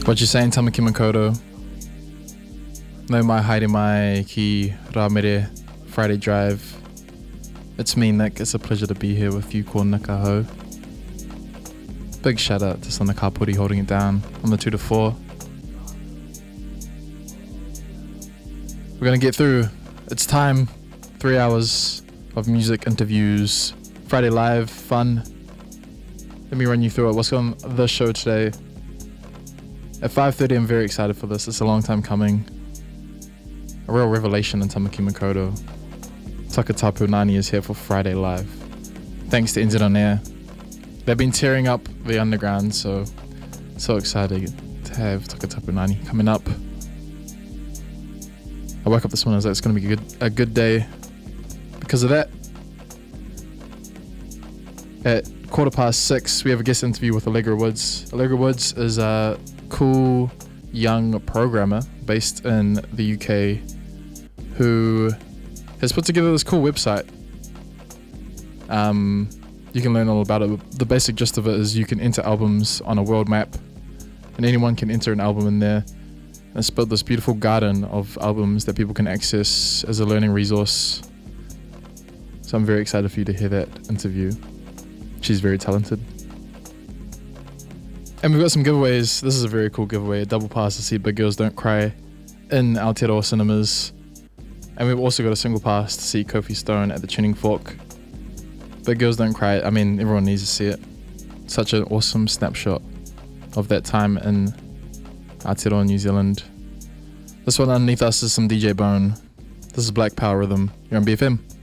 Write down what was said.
What you saying, Tamaki Makoto? No mai haere mai ki Ramere Friday Drive. It's me, Nick. It's a pleasure to be here with you, ko Nakaho. Big shout out to Sana Kapuri holding it down on the 2 to 4. We're gonna get through. It's time. 3 hours of music, interviews, Friday Live, fun. Let me run you through it. What's on the show today? At 5:30, I'm very excited for this. It's a long time coming. A real revelation in Tamaki Makoto. Takatapu Nani is here for Friday Live. Thanks to NZ On Air. They've been tearing up the underground, so excited to have Takatapu Nani coming up. I woke up this morning, I was like, it's going to be a good day because of that. At 6:15, we have a guest interview with Allegra Woods. Allegra Woods is a cool young programmer based in the UK who has put together this cool website. You can learn all about it. The basic gist of it is you can enter albums on a world map, and anyone can enter an album in there. And it's built this beautiful garden of albums that people can access as a learning resource. So I'm very excited for you to hear that interview. She's very talented. And we've got some giveaways. This is a very cool giveaway. A double pass to see Big Girls Don't Cry in Aotearoa Cinemas. And we've also got a single pass to see Kofi Stone at the Tuning Fork. Big Girls Don't Cry. I mean, everyone needs to see it. Such an awesome snapshot of that time in Aotearoa, New Zealand. This one underneath us is some DJ Bone. This is Black Power Rhythm. You're on BFM.